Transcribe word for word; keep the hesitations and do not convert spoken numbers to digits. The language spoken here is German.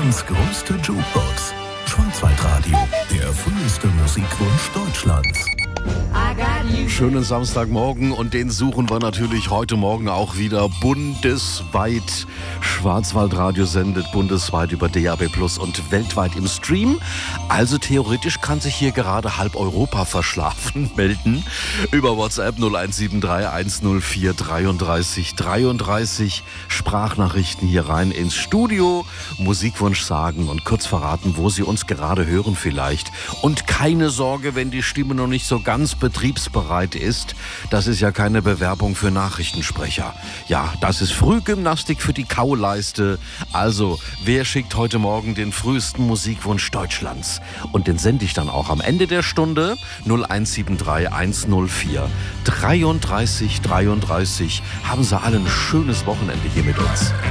Deutschlands größte Jukebox. Schwarzwaldradio, der früheste Musikwunsch Deutschlands. Schönen Samstagmorgen und den suchen wir natürlich heute Morgen auch wieder bundesweit. Schwarzwaldradio sendet bundesweit über D A B Plus und weltweit im Stream. Also theoretisch kann sich hier gerade halb Europa verschlafen melden. Über WhatsApp null eins sieben drei eins null vier dreiunddreißig dreiunddreißig. Sprachnachrichten hier rein ins Studio. Musikwunsch sagen und kurz verraten, wo Sie uns gerade hören vielleicht. Und keine Sorge, wenn die Stimme noch nicht so ganz betriebsbereit ist. Das ist ja keine Bewerbung für Nachrichtensprecher. Ja, das ist Frühgymnastik für die Kauleiste. Also, wer schickt heute Morgen den frühesten Musikwunsch Deutschlands? Und den sende ich dann auch am Ende der Stunde. null eins sieben drei eins null vier dreiunddreißig dreiunddreißig. Haben Sie alle ein schönes Wochenende hier mit uns.